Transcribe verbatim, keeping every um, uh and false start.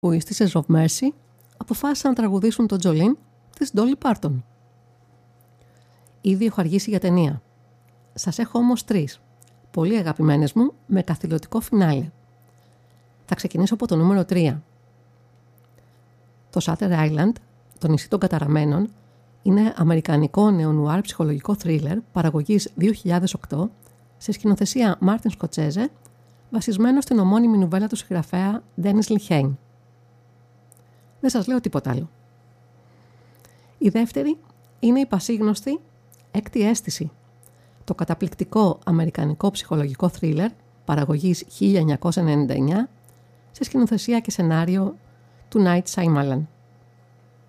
που οι Sisters of Mercy αποφάσισαν να τραγουδήσουν το Jolene της Dolly Parton. Ήδη έχω αργήσει για ταινία. Σας έχω όμως τρεις, πολύ αγαπημένες μου, με καθηλωτικό φινάλε. Θα ξεκινήσω από το νούμερο τρία. Το Shutter Island, το νησί των καταραμένων, είναι αμερικανικό νεονουάρ ψυχολογικό θρίλερ παραγωγής δύο χιλιάδες οκτώ σε σκηνοθεσία Μάρτιν Σκοτσέζε, βασισμένο στην ομώνυμη νουβέλα του συγγραφέα Ντένις Λιχέιν. Δεν σας λέω τίποτα άλλο. Η δεύτερη είναι η πασίγνωστη Έκτη Αίσθηση, το καταπληκτικό αμερικανικό ψυχολογικό θρίλερ παραγωγής χίλια εννιακόσια ενενήντα εννιά σε σκηνοθεσία και σενάριο του Night Shyamalan.